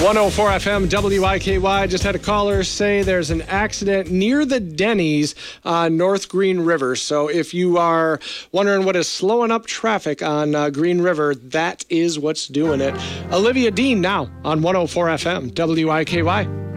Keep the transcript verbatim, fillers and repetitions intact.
one oh four F M W I K Y. Just had a caller say there's an accident near the Denny's on North Green River. So if you are wondering what is slowing up traffic on uh, Green River, that is what's doing it. Olivia Dean now on one oh four F M W I K Y.